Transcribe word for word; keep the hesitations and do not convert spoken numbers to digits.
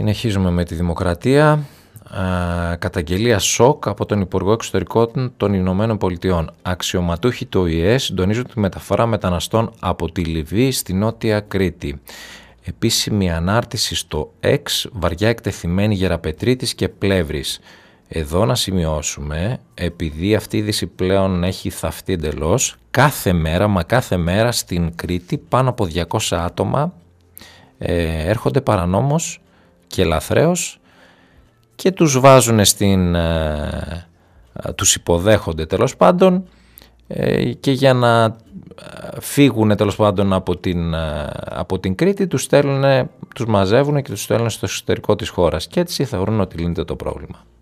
Συνεχίζουμε με τη Δημοκρατία. Α, καταγγελία σοκ από τον Υπουργό Εξωτερικών των Ηνωμένων Πολιτειών. Αξιωματούχοι του Ο Η Ε συντονίζουν τη μεταφορά μεταναστών από τη Λιβύη στη Νότια Κρήτη. Επίσημη ανάρτηση στο X, βαριά εκτεθειμένη Γεραπετρίτης και Πλεύρης. Εδώ να σημειώσουμε, επειδή αυτή η είδηση πλέον έχει θαυτεί εντελώς, κάθε μέρα, μα κάθε μέρα στην Κρήτη πάνω από διακόσια άτομα ε, έρχονται παρανόμως και λαθρέως και τους βάζουν στην, ε, τους υποδέχονται τέλος πάντων ε, και για να φύγουν τέλος πάντων από την, από την Κρήτη τους, στέλνουν, τους μαζεύουν και τους στέλνουν στο εξωτερικό της χώρας και έτσι θεωρούν ότι λύνεται το πρόβλημα.